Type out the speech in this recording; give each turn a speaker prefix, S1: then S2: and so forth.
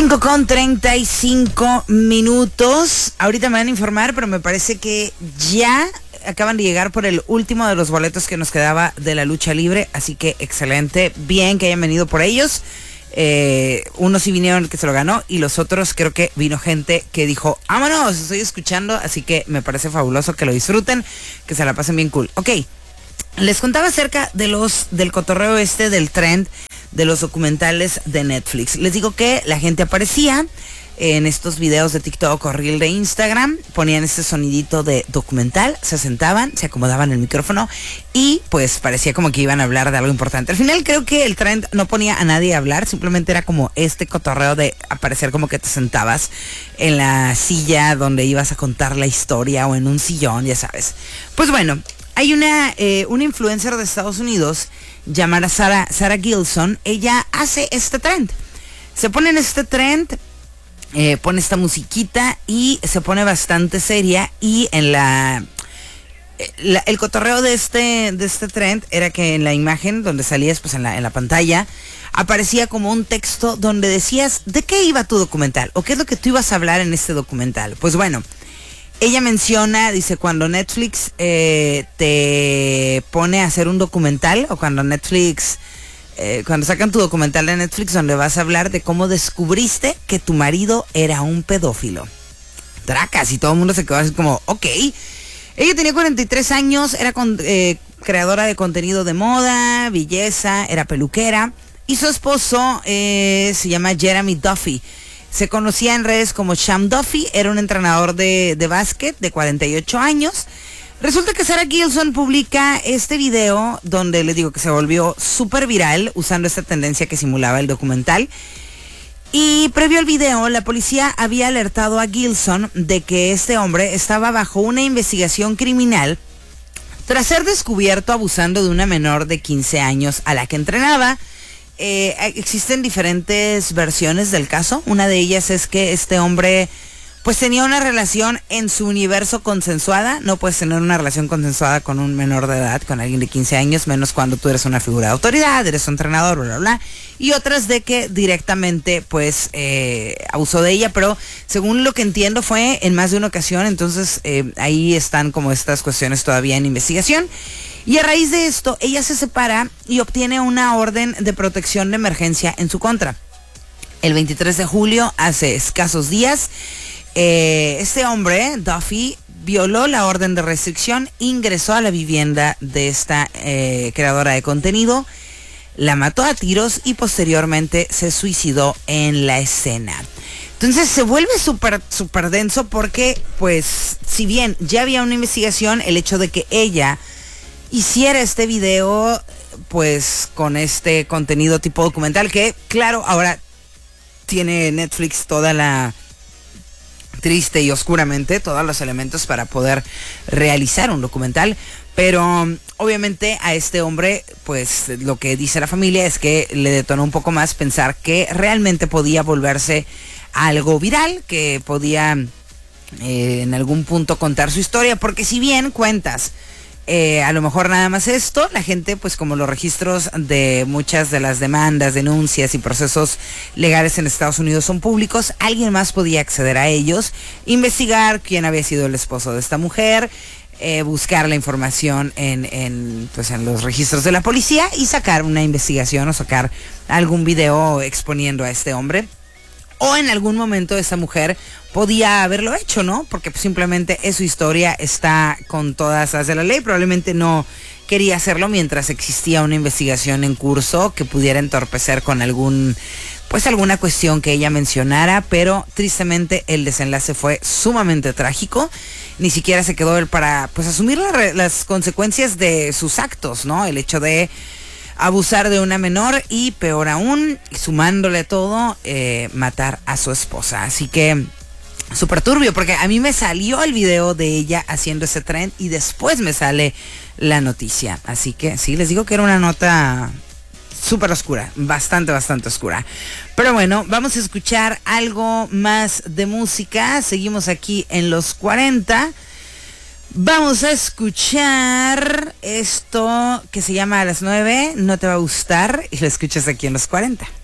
S1: 5:35. Ahorita me van a informar, pero me parece que ya acaban de llegar por el último de los boletos que nos quedaba de la lucha libre, así que excelente, bien que hayan venido por ellos. Unos sí vinieron que se lo ganó y los otros creo que vino gente que dijo, vámonos, estoy escuchando, así que me parece fabuloso que lo disfruten, que se la pasen bien cool. Ok, les contaba acerca del cotorreo del trend de los documentales de Netflix. Les digo que la gente aparecía en estos videos de TikTok o Reel de Instagram, ponían este sonidito de documental, se sentaban, se acomodaban el micrófono y pues parecía como que iban a hablar de algo importante. Al final creo que el trend no ponía a nadie a hablar, simplemente era como este cotorreo de aparecer como que te sentabas en la silla donde ibas a contar la historia o en un sillón, ya sabes. Pues bueno, hay una influencer de Estados Unidos llamada Sarah Gilson. Ella hace este trend. Se pone en este trend, pone esta musiquita y se pone bastante seria. Y en el cotorreo de este trend era que en la imagen donde salías, pues en la pantalla, aparecía como un texto donde decías de qué iba tu documental o qué es lo que tú ibas a hablar en este documental. Pues bueno, ella menciona, dice, cuando Netflix te pone a hacer un documental o cuando Netflix, cuando sacan tu documental de Netflix donde vas a hablar de cómo descubriste que tu marido era un pedófilo. Tracas, y todo el mundo se quedó así como, ok. Ella tenía 43 años, era creadora de contenido de moda, belleza, era peluquera y su esposo se llama Jeremy Duffy. Se conocía en redes como Sham Duffy, era un entrenador de básquet de 48 años. Resulta que Sarah Gilson publica este video donde les digo que se volvió súper viral usando esta tendencia que simulaba el documental. Y previo al video, la policía había alertado a Gilson de que este hombre estaba bajo una investigación criminal tras ser descubierto abusando de una menor de 15 años a la que entrenaba. Existen diferentes versiones del caso. Una de ellas es que este hombre pues tenía una relación en su universo consensuada. No puedes tener una relación consensuada con un menor de edad, con alguien de 15 años, menos cuando tú eres una figura de autoridad, eres un entrenador, bla, bla, bla. Y otras de que directamente pues abusó de ella, pero según lo que entiendo fue en más de una ocasión. Entonces ahí están como estas cuestiones todavía en investigación. Y a raíz de esto, ella se separa y obtiene una orden de protección de emergencia en su contra. El 23 de julio, hace escasos días, este hombre, Duffy, violó la orden de restricción, ingresó a la vivienda de esta creadora de contenido, la mató a tiros y posteriormente se suicidó en la escena. Entonces se vuelve súper denso porque, pues, si bien ya había una investigación, el hecho de que ella hiciera este video, pues, con este contenido tipo documental, que, claro, ahora tiene Netflix toda la triste y oscuramente, todos los elementos para poder realizar un documental, pero obviamente a este hombre, pues, lo que dice la familia es que le detonó un poco más pensar que realmente podía volverse algo viral, que podía en algún punto contar su historia, porque si bien cuentas a lo mejor nada más esto, la gente, pues como los registros de muchas de las demandas, denuncias y procesos legales en Estados Unidos son públicos, alguien más podía acceder a ellos, investigar quién había sido el esposo de esta mujer, buscar la información en los registros de la policía y sacar una investigación o sacar algún video exponiendo a este hombre. O en algún momento esta mujer podía haberlo hecho, ¿no? Porque pues, simplemente es su historia, está con todas las de la ley. Probablemente no quería hacerlo mientras existía una investigación en curso que pudiera entorpecer con alguna cuestión que ella mencionara. Pero tristemente el desenlace fue sumamente trágico. Ni siquiera se quedó él para pues asumir las consecuencias de sus actos, ¿no? El hecho de abusar de una menor y peor aún, sumándole todo, matar a su esposa. Así que súper turbio, porque a mí me salió el video de ella haciendo ese trend y después me sale la noticia. Así que sí, les digo que era una nota súper oscura, bastante oscura. Pero bueno, vamos a escuchar algo más de música. Seguimos aquí en los 40. Vamos a escuchar esto que se llama A las 9, no te va a gustar, y lo escuchas aquí en los 40.